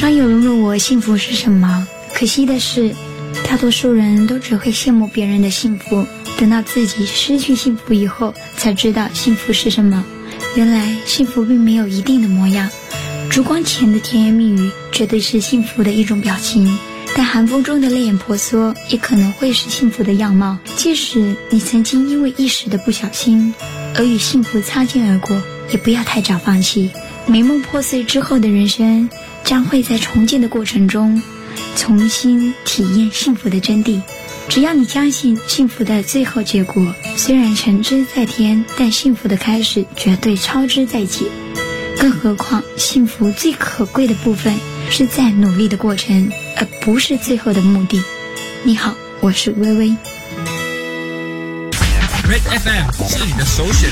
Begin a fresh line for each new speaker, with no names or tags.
常有人问我幸福是什么，可惜的是大多数人都只会羡慕别人的幸福，等到自己失去幸福以后才知道幸福是什么。原来幸福并没有一定的模样，烛光前的甜言蜜语绝对是幸福的一种表情，但寒风中的泪眼婆娑也可能会是幸福的样貌。即使你曾经因为一时的不小心而与幸福擦肩而过，也不要太早放弃。美梦破碎之后的人生将会在重建的过程中重新体验幸福的真谛。只要你相信幸福的最后结果虽然成之在天，但幸福的开始绝对超之在己。更何况幸福最可贵的部分是在努力的过程，而不是最后的目的。你好，我是微微。
Red FM 是你的首选